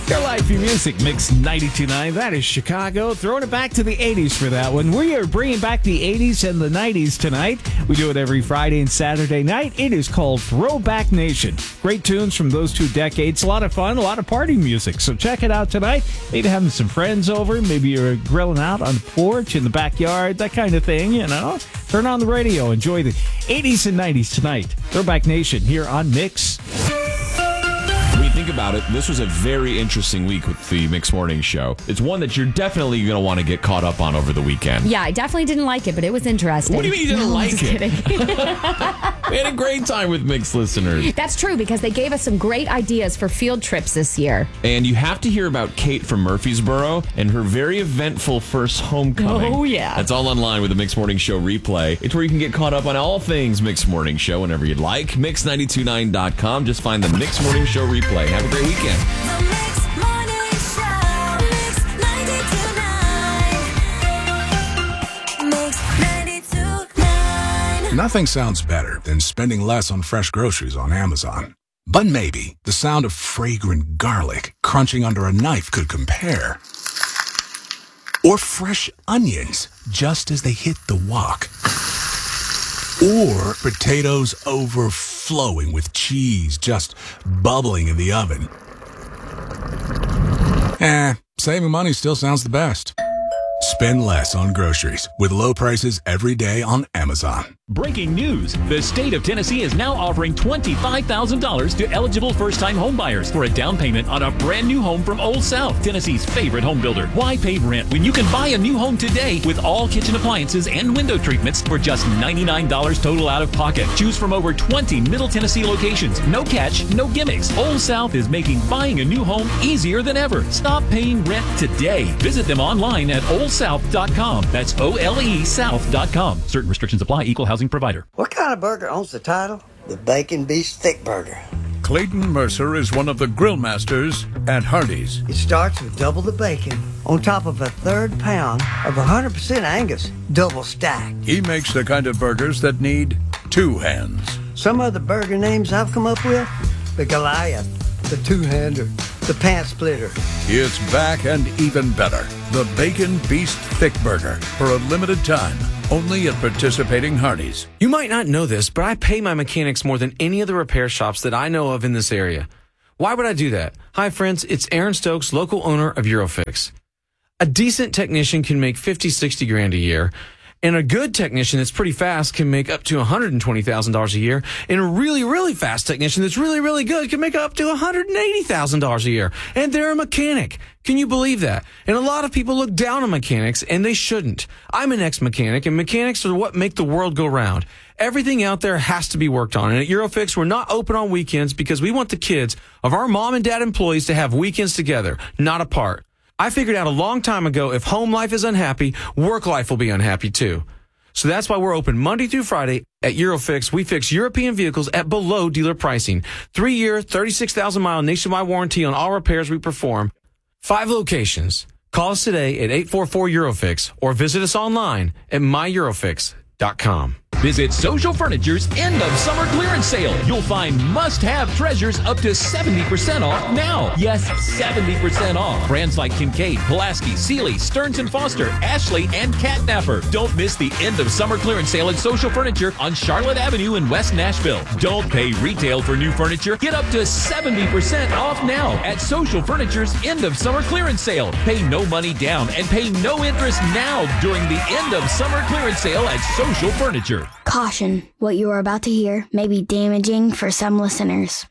Your life, your music, Mix 92.9. That is Chicago. Throwing it back to the 80s for that one. We are bringing back the 80s and the 90s tonight. We do it every Friday and Saturday night. It is called Throwback Nation. Great tunes from those two decades. A lot of fun, a lot of party music. So check it out tonight. Maybe having some friends over. Maybe you're grilling out on the porch, in the backyard, that kind of thing, you know. Turn on the radio. Enjoy the 80s and 90s tonight. Throwback Nation here on Mix. When you think about it, this was a very interesting week with the Mix Morning Show. It's one that you're definitely going to want to get caught up on over the weekend. Yeah, I definitely didn't like it, but it was interesting. What do you mean you didn't like just it? Kidding. We had a great time with Mix listeners. That's true, because they gave us some great ideas for field trips this year. And you have to hear about Kate from Murfreesboro and her very eventful first homecoming. Oh, yeah. That's all online with the Mix Morning Show replay. It's where you can get caught up on all things Mix Morning Show whenever you'd like. Mix929.com. Just find the Mix Morning Show replay. Have a great weekend. The Mix Morning Show, Mix 92.9. Mix 92.9. Nothing sounds better than spending less on fresh groceries on Amazon. But maybe the sound of fragrant garlic crunching under a knife could compare. Or fresh onions just as they hit the wok. Or potatoes overflowing with cheese just bubbling in the oven. Saving money still sounds the best. Spend less on groceries with low prices every day on Amazon. Breaking news. The state of Tennessee is now offering $25,000 to eligible first-time homebuyers for a down payment on a brand new home from Old South, Tennessee's favorite home builder. Why pay rent when you can buy a new home today with all kitchen appliances and window treatments for just $99 total out of pocket? Choose from over 20 Middle Tennessee locations. No catch, no gimmicks. Old South is making buying a new home easier than ever. Stop paying rent today. Visit them online at oldsouth.com. That's OLE South.com. Certain restrictions apply. Equal housing provider. What kind of burger owns the title? The Bacon Beast Thick Burger. Clayton Mercer is one of the grill masters at Hardee's. It starts with double the bacon on top of a third pound of 100% Angus, double stacked. He makes the kind of burgers that need two hands. Some of the burger names I've come up with: the Goliath, the Two-Hander, the Pant Splitter. It's back and even better. The Bacon Beast Thick Burger for a limited time. Only at participating Hardee's. You might not know this, but I pay my mechanics more than any other repair shops that I know of in this area. Why would I do that? Hi, friends. It's Aaron Stokes, local owner of Eurofix. A decent technician can make $50-60 grand a year, and a good technician that's pretty fast can make up to $120,000 a year, and a really, really fast technician that's really, really good can make up to $180,000 a year. And they're a mechanic. Can you believe that? And a lot of people look down on mechanics, and they shouldn't. I'm an ex-mechanic, and mechanics are what make the world go round. Everything out there has to be worked on. And at Eurofix, we're not open on weekends because we want the kids of our mom and dad employees to have weekends together, not apart. I figured out a long time ago, if home life is unhappy, work life will be unhappy too. So that's why we're open Monday through Friday at Eurofix. We fix European vehicles at below dealer pricing. 3-year, 36,000-mile nationwide warranty on all repairs we perform. 5 locations. Call us today at 844-EUROFIX or visit us online at myEurofix.com. Visit Social Furniture's end of summer clearance sale. You'll find must-have treasures up to 70% off now. Yes, 70% off. Brands like Kincaid, Pulaski, Sealy, Stearns & Foster, Ashley, and Catnapper. Don't miss the end of summer clearance sale at Social Furniture on Charlotte Avenue in West Nashville. Don't pay retail for new furniture. Get up to 70% off now at Social Furniture's end of summer clearance sale. Pay no money down and pay no interest now during the end of summer clearance sale at Social Furniture. Caution, what you are about to hear may be damaging for some listeners.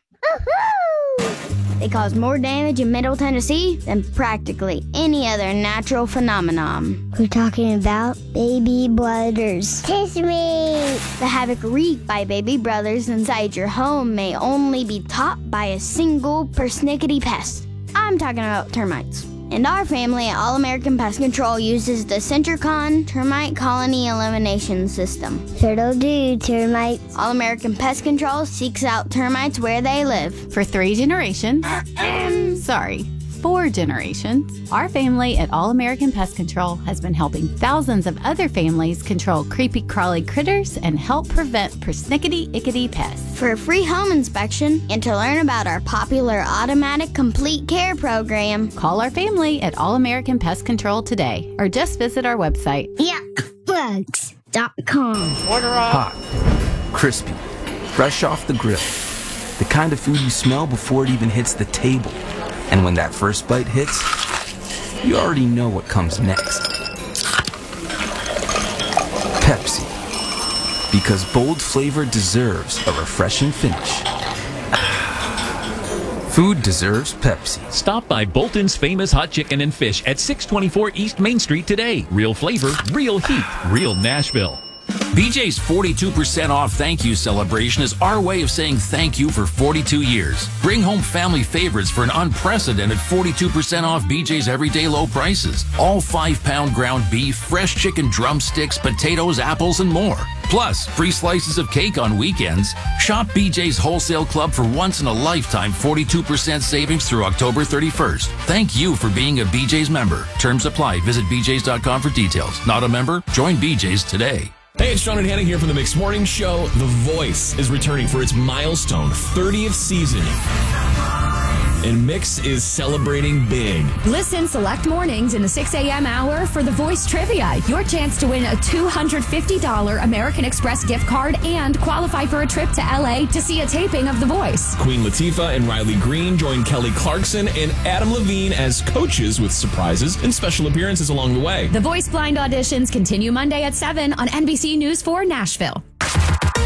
They cause more damage in Middle Tennessee than practically any other natural phenomenon. We're talking about baby brothers. Kiss me! The havoc wreaked by baby brothers inside your home may only be topped by a single persnickety pest. I'm talking about termites. And our family at All American Pest Control uses the Centricon Termite Colony Elimination System. Turtle do, termites. All American Pest Control seeks out termites where they live. For 3 generations. 4 generations. Our family at All American Pest Control has been helping thousands of other families control creepy crawly critters and help prevent persnickety-ickety pests. For a free home inspection and to learn about our popular automatic complete care program, call our family at All American Pest Control today or just visit our website. Yuckbugs.com. Hot, crispy, fresh off the grill. The kind of food you smell before it even hits the table. And when that first bite hits, you already know what comes next. Pepsi. Because bold flavor deserves a refreshing finish. Food deserves Pepsi. Stop by Bolton's famous hot chicken and fish at 624 East Main Street today. Real flavor, real heat, real Nashville. BJ's 42% off thank you celebration is our way of saying thank you for 42 years. Bring home family favorites for an unprecedented 42% off BJ's everyday low prices. All 5-pound ground beef, fresh chicken drumsticks, potatoes, apples, and more. Plus, free slices of cake on weekends. Shop BJ's Wholesale Club for once-in-a-lifetime 42% savings through October 31st. Thank you for being a BJ's member. Terms apply. Visit bjs.com for details. Not a member? Join BJ's today. Hey, it's Sean and Hannah here from The Mixed Morning Show. The Voice is returning for its milestone 30th season. And Mix is celebrating big. Listen select mornings in the 6 a.m. hour for The Voice Trivia. Your chance to win a $250 American Express gift card and qualify for a trip to L.A. to see a taping of The Voice. Queen Latifah and Riley Green join Kelly Clarkson and Adam Levine as coaches with surprises and special appearances along the way. The Voice blind auditions continue Monday at 7 on NBC News 4 Nashville.